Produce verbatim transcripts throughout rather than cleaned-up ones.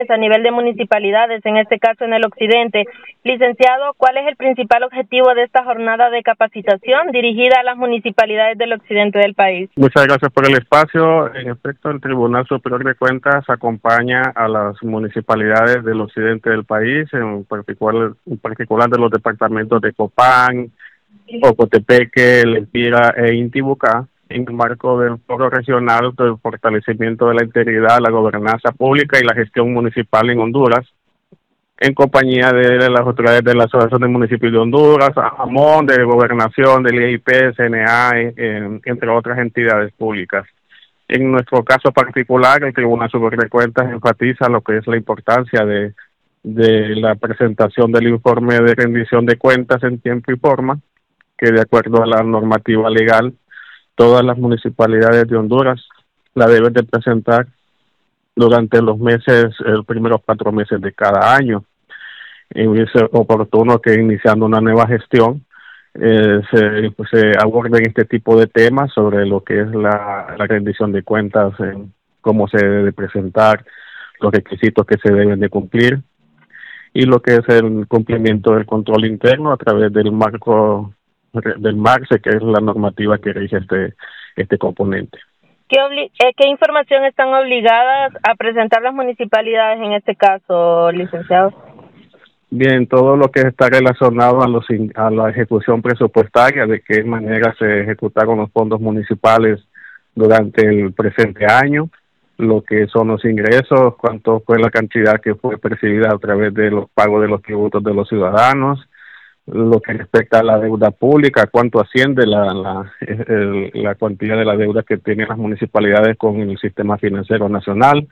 a nivel de municipalidades, en este caso en el occidente. Licenciado, ¿cuál es el principal objetivo de esta jornada de capacitación dirigida a las municipalidades del occidente del país? Muchas gracias por el espacio. En efecto, el Tribunal Superior de Cuentas acompaña a las municipalidades del occidente del país, en particular, en particular de los departamentos de Copán, Ocotepeque, Lempira e Intibucá, en el marco del foro regional del fortalecimiento de la integridad, la gobernanza pública y la gestión municipal en Honduras, en compañía de las autoridades de la Asociación de Municipios de Honduras, AMON, de Gobernación, del I I P, C N A, eh, entre otras entidades públicas. En nuestro caso particular, el Tribunal Superior de Cuentas enfatiza lo que es la importancia de, de la presentación del informe de rendición de cuentas en tiempo y forma, que de acuerdo a la normativa legal, todas las municipalidades de Honduras la deben de presentar durante los meses, los primeros cuatro meses de cada año. Y es oportuno que iniciando una nueva gestión eh, se, pues, se aborden este tipo de temas sobre lo que es la, la rendición de cuentas, eh, cómo se debe presentar, los requisitos que se deben de cumplir y lo que es el cumplimiento del control interno a través del marco del MARCE, que es la normativa que rige este este componente. ¿Qué, obli eh, ¿Qué información están obligadas a presentar las municipalidades en este caso, licenciado? Bien, todo lo que está relacionado a, los, a la ejecución presupuestaria, de qué manera se ejecutaron los fondos municipales durante el presente año, lo que son los ingresos, cuánto fue la cantidad que fue percibida a través de los pagos de los tributos de los ciudadanos, lo que respecta a la deuda pública, cuánto asciende la, la, el, la cuantía de la deuda que tienen las municipalidades con el sistema financiero nacional.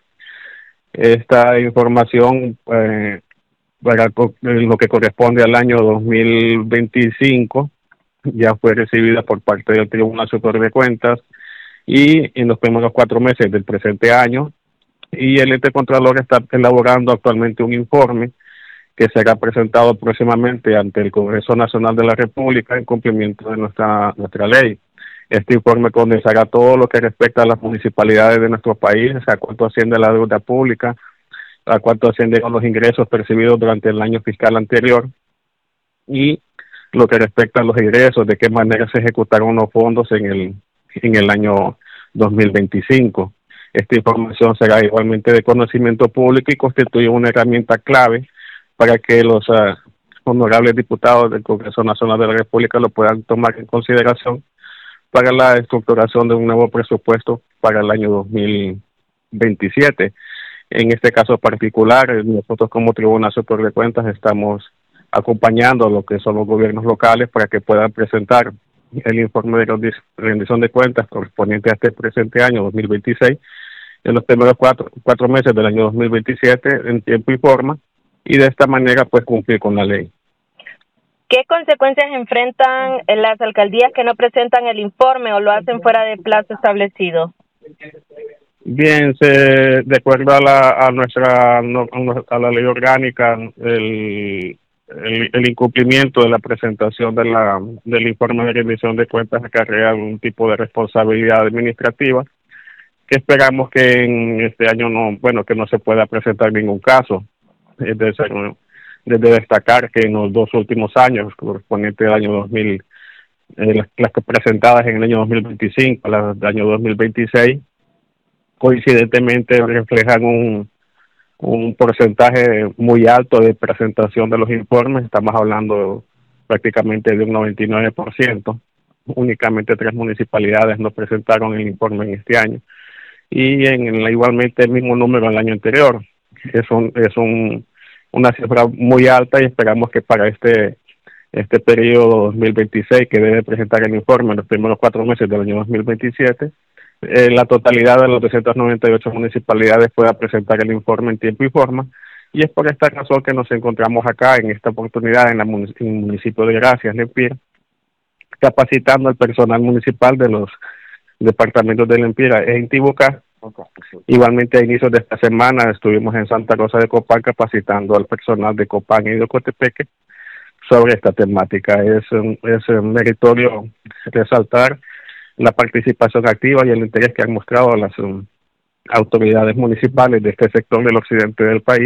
Esta información, eh, para lo que corresponde al año dos mil veinticinco, ya fue recibida por parte del Tribunal Superior de Cuentas y en los primeros cuatro meses del presente año, y el ente Contralor está elaborando actualmente un informe que será presentado próximamente ante el Congreso Nacional de la República en cumplimiento de nuestra nuestra ley. Este informe condensará todo lo que respecta a las municipalidades de nuestro país, a cuánto asciende la deuda pública, a cuánto ascienden los ingresos percibidos durante el año fiscal anterior y lo que respecta a los ingresos, de qué manera se ejecutaron los fondos en el en el año dos mil veinticinco. Esta información será igualmente de conocimiento público y constituye una herramienta clave para que los uh, honorables diputados del Congreso Nacional de la República lo puedan tomar en consideración para la estructuración de un nuevo presupuesto para el año dos mil veintisiete. En este caso particular, nosotros como Tribunal Superior de Cuentas estamos acompañando a lo que son los gobiernos locales para que puedan presentar el informe de rendición de cuentas correspondiente a este presente año dos mil veintiséis en los primeros cuatro, cuatro meses del año dos mil veintisiete en tiempo y forma, y de esta manera pues cumplir con la ley. ¿Qué consecuencias enfrentan las alcaldías que no presentan el informe o lo hacen fuera de plazo establecido? Bien, se, de acuerdo a la a nuestra a la ley orgánica, el, el, el incumplimiento de la presentación de la del informe de rendición de cuentas acarrea algún tipo de responsabilidad administrativa, que esperamos que en este año no, bueno, que no se pueda presentar ningún caso. Es de, ser, de destacar que en los dos últimos años, correspondiente al año dos mil, eh, las, las presentadas en el año dos mil veinticinco, las del año dos mil veintiséis, coincidentemente reflejan un, un porcentaje muy alto de presentación de los informes. Estamos hablando prácticamente de un noventa y nueve por ciento. Únicamente tres municipalidades no presentaron el informe en este año. Y en la, igualmente el mismo número el año anterior. Es un, es un una cifra muy alta y esperamos que para este este periodo dos mil veintiséis, que debe presentar el informe en los primeros cuatro meses del año dos mil veintisiete, eh, la totalidad de las doscientas noventa y ocho municipalidades pueda presentar el informe en tiempo y forma, y es por esta razón que nos encontramos acá en esta oportunidad en, la, en el municipio de Gracias, Lempira, capacitando al personal municipal de los departamentos de Lempira e Intibucá. Igualmente a inicios de esta semana estuvimos en Santa Rosa de Copán capacitando al personal de Copán y de Ocotepeque sobre esta temática. Es, es meritorio resaltar la participación activa y el interés que han mostrado las um, autoridades municipales de este sector del occidente del país